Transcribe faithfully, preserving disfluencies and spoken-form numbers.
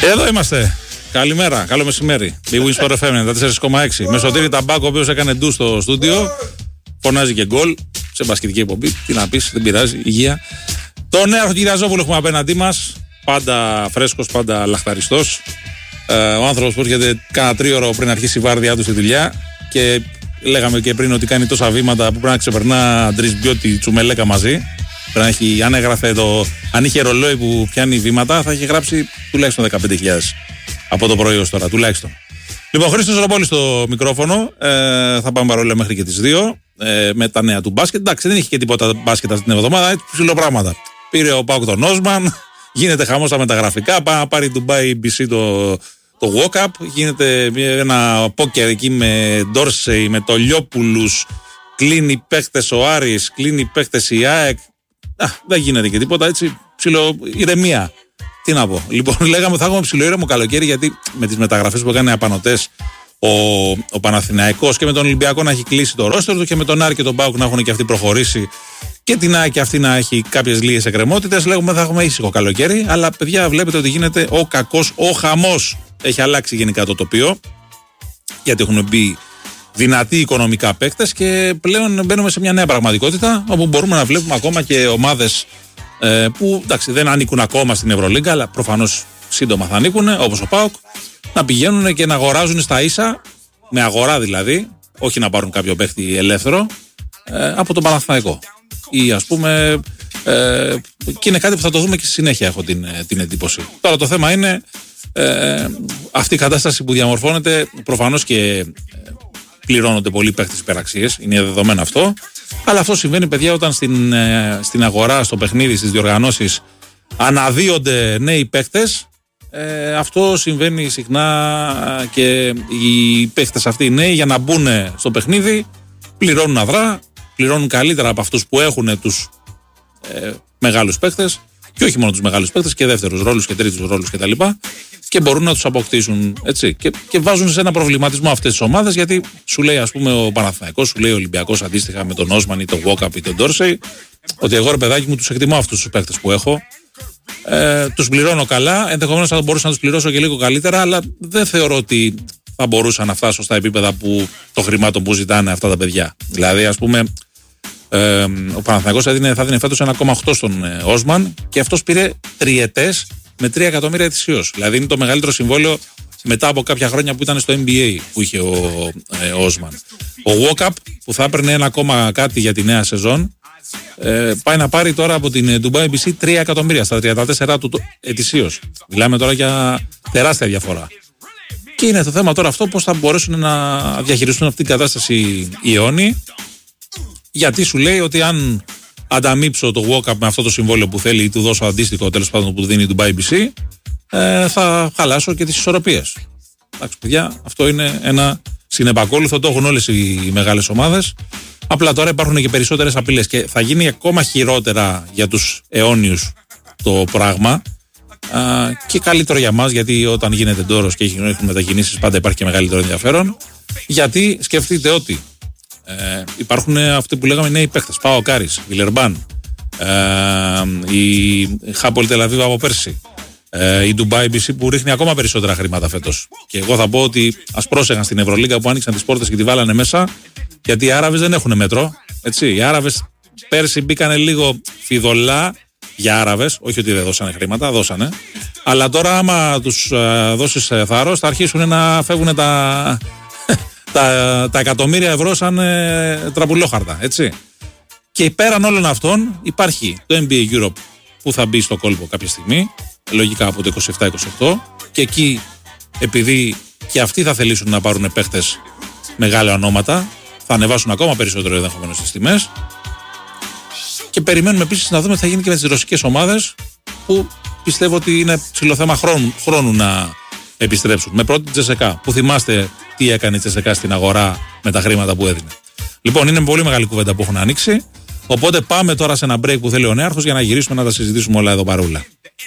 Εδώ είμαστε. Καλημέρα, καλό μεσημέρι. Big Win Sport εφ εμ ενενήντα τέσσερα κόμμα έξι. Με Σωτήρη Ταμπάκο, ο οποίος έκανε ντου στο στούντιο. Φωνάζει και γκολ σε μπασκετική εκπομπή. Τι να πεις, δεν πειράζει. Υγεία. Τον νέο Κυριαζόπουλο έχουμε απέναντί μας. Πάντα φρέσκος, πάντα λαχταριστός. Ε, ο άνθρωπος που έρχεται κάνα τρίωρο πριν αρχίσει η βάρδιά του στη δουλειά. Και λέγαμε και πριν ότι κάνει τόσα βήματα που πρέπει να ξεπερνά Ντρισμπιώτη Τσουμελέκα μαζί. Πρέπει να έχει, αν έγραφε το. Αν είχε ρολόι που πιάνει βήματα, θα είχε γράψει τουλάχιστον δεκαπέντε χιλιάδες από το πρωί ως τώρα, τουλάχιστον. Λοιπόν, Χρήστος Ροπόλης στο μικρόφωνο. Ε, θα πάμε παρόλα μέχρι και τις δύο. Ε, με τα νέα του μπάσκετ. Εντάξει, δεν είχε και τίποτα μπάσκετ αυτή την εβδομάδα. Έτσι ψηλοπράγματα. Πήρε ο Πάουκ τον Όσμαν. Γίνεται χαμός στα μεταγραφικά. Πάει να πάρει Dubai μπι σι το, το walk-up. Γίνεται ένα πόκερ εκεί με Ντόρσεϊ, με το Λιόπουλους. Κλείνει παίχτες ο Άρης, κλείνει παίχτες η ΑΕΚ. Α, δεν γίνεται και τίποτα, έτσι ψηλο ηρεμία. Τι να πω. Λοιπόν, λέγαμε θα έχουμε ψηλό ήρεμο καλοκαίρι, γιατί με τις μεταγραφές που έκανε απανωτές ο, ο Παναθηναϊκός και με τον Ολυμπιακό να έχει κλείσει το ρόστερ του και με τον Άρη και τον ΠΑΟΚ να έχουν και αυτοί προχωρήσει και την ΑΕΚ και αυτή να έχει κάποιες λίγες εκκρεμότητες. Λέγουμε θα έχουμε ήσυχο καλοκαίρι, αλλά παιδιά βλέπετε ότι γίνεται ο κακός, ο χαμός. Έχει αλλάξει γενικά το τοπίο, γιατί έχουν μπει δυνατοί οικονομικά παίκτες και πλέον μπαίνουμε σε μια νέα πραγματικότητα όπου μπορούμε να βλέπουμε ακόμα και ομάδες ε, που εντάξει, δεν ανήκουν ακόμα στην Ευρωλίγκα, αλλά προφανώς σύντομα θα ανήκουν, όπως ο ΠΑΟΚ, να πηγαίνουν και να αγοράζουν στα ίσα, με αγορά δηλαδή, όχι να πάρουν κάποιο παίκτη ελεύθερο, ε, από τον Παναθηναϊκό. Ή ας πούμε, ε, και είναι κάτι που θα το δούμε και στη συνέχεια, έχω την, την εντύπωση. Τώρα το θέμα είναι ε, αυτή η κατάσταση που διαμορφώνεται, προφανώς και πληρώνονται πολλοί παίκτες υπεραξίες, είναι δεδομένο αυτό. Αλλά αυτό συμβαίνει, παιδιά, όταν στην, ε, στην αγορά, στο παιχνίδι, στις διοργανώσεις αναδύονται νέοι παίκτες. Ε, αυτό συμβαίνει συχνά και οι παίκτες αυτοί οι νέοι για να μπουν στο παιχνίδι πληρώνουν αδρά, πληρώνουν καλύτερα από αυτούς που έχουν τους ε, μεγάλους παίκτες. Και όχι μόνο τους μεγάλους παίκτες, και δεύτερους ρόλους και τρίτους ρόλους κτλ. Και, και μπορούν να τους αποκτήσουν, έτσι. Και, και βάζουν σε ένα προβληματισμό αυτές τις ομάδες, γιατί σου λέει, ας πούμε, ο Παναθηναϊκός, σου λέει ο Ολυμπιακός αντίστοιχα με τον Όσμαν ή τον Walkup ή τον Ντόρσεϊ, ότι εγώ ρε παιδάκι μου τους εκτιμώ αυτούς τους παίκτες που έχω. Ε, τους πληρώνω καλά, ενδεχομένως θα μπορούσα να τους πληρώσω και λίγο καλύτερα, αλλά δεν θεωρώ ότι θα μπορούσα να φτάσω στα επίπεδα που το χρημάτων που ζητάνε αυτά τα παιδιά. Δηλαδή, ας πούμε. Ε, ο Παναθηναϊκός θα δίνει φέτος ένα κόμμα οκτώ στον ε, Όσμαν και αυτός πήρε τριετές με τρία εκατομμύρια ετησίως. Δηλαδή είναι το μεγαλύτερο συμβόλαιο μετά από κάποια χρόνια που ήταν στο N B A που είχε ο ε, Όσμαν. Ο Walkup που θα έπαιρνε ένα κόμμα κάτι για τη νέα σεζόν ε, πάει να πάρει τώρα από την Dubai μπι σι τρία εκατομμύρια στα τριάντα τέσσερα του ετησίως. Μιλάμε τώρα για τεράστια διαφορά. Και είναι το θέμα τώρα αυτό πώς θα μπορέσουν να διαχειριστούν αυτή την κατάσταση οι αιώνιοι. Γιατί σου λέει ότι αν ανταμείψω το walk-up με αυτό το συμβόλαιο που θέλει ή του δώσω αντίστοιχο τέλος πάντων που του δίνει η Dubai μπι σι, ε, θα χαλάσω και τις ισορροπίες. Εντάξει, παιδιά, αυτό είναι ένα συνεπακόλουθο, το έχουν όλες οι μεγάλες ομάδες. Απλά τώρα υπάρχουν και περισσότερες απειλές και θα γίνει ακόμα χειρότερα για τους αιώνιους το πράγμα. Α, και καλύτερο για μας, γιατί όταν γίνεται ντόρος και έχουν μετακινήσεις πάντα υπάρχει και μεγαλύτερο ενδιαφέρον. Γιατί σκεφτείτε ότι Ε, υπάρχουν αυτοί που λέγαμε νέοι παίχτες. Πάω Κάρις, Βιλερμπάν, ε, η Χάπολ Τελαβίβ από πέρσι, ε, η Dubai μπι σι που ρίχνει ακόμα περισσότερα χρήματα φέτος. Και εγώ θα πω ότι ας πρόσεχαν στην Ευρωλίγκα που άνοιξαν τις πόρτες και τη βάλανε μέσα, γιατί οι Άραβες δεν έχουν μέτρο. Έτσι. Οι Άραβες πέρσι μπήκανε λίγο φιδωλά για Άραβες, όχι ότι δεν δώσανε χρήματα, δώσανε. Αλλά τώρα, άμα τους ε, δώσεις ε, θάρρος, θα αρχίσουν να φεύγουν τα. Τα, τα εκατομμύρια ευρώ σαν ε, τραπουλόχαρτα, έτσι. Και πέραν όλων αυτών υπάρχει το N B A Europe που θα μπει στο κόλπο κάποια στιγμή, λογικά από το είκοσι επτά είκοσι οκτώ, και εκεί επειδή και αυτοί θα θελήσουν να πάρουν παίχτες μεγάλα ονόματα, θα ανεβάσουν ακόμα περισσότερο ενδεχομένως στις τιμές. Και περιμένουμε επίσης να δούμε τι θα γίνει και με τις ρωσικές ομάδες, που πιστεύω ότι είναι ψηλό θέμα χρόνου, χρόνου να επιστρέψουν. Με πρώτη Τζεσεκά, που θυμάστε τι έκανε η Τζεσεκά στην αγορά με τα χρήματα που έδινε. Λοιπόν, είναι πολύ μεγάλη κουβέντα που έχουν ανοίξει. Οπότε πάμε τώρα σε ένα break που θέλει ο Νέαρχος για να γυρίσουμε να τα συζητήσουμε όλα εδώ παρούλα.